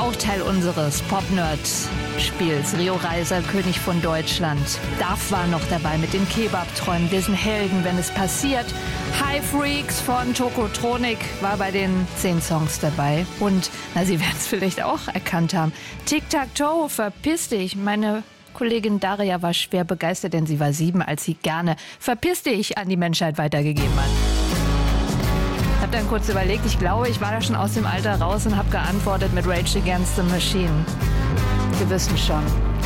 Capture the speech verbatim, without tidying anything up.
auch Teil unseres Pop-Nerd-Spiels. Rio Reiser, König von Deutschland. Darf war noch dabei mit den Kebab-Träumen, diesen Helden, wenn es passiert. High Freaks von Tokotronic war bei den zehn Songs dabei. Und, na, Sie werden es vielleicht auch erkannt haben. Tic-Tac-Toe, verpiss dich. Meine Kollegin Daria war schwer begeistert, denn sie war sieben, als sie gerne verpiss dich an die Menschheit weitergegeben hat. Ich habe dann kurz überlegt, ich glaube, ich war da schon aus dem Alter raus und habe geantwortet mit Rage Against the Machine. Wir wissen schon.